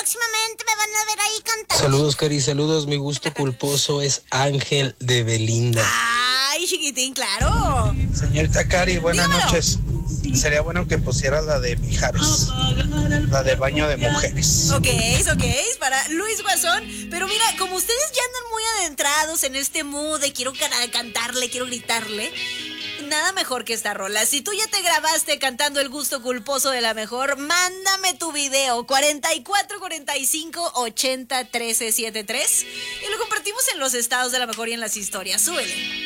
próximamente me van a ver ahí cantando. Saludos, Cari, saludos. Mi gusto culposo es Ángel de Belinda. Ay, chiquitín, claro. Señorita Cari, buenas Dígamelo. noches. Sería bueno que pusiera la de Mijares, la de baño de mujeres. Ok, para Luis Guasón. Pero mira, como ustedes ya andan muy adentrados en este mood de quiero cantarle, quiero gritarle, nada mejor que esta rola. Si tú ya te grabaste cantando el gusto culposo de la mejor, mándame tu video 44 45 80 13 73 y lo compartimos en los estados de la mejor y en las historias. Súbele.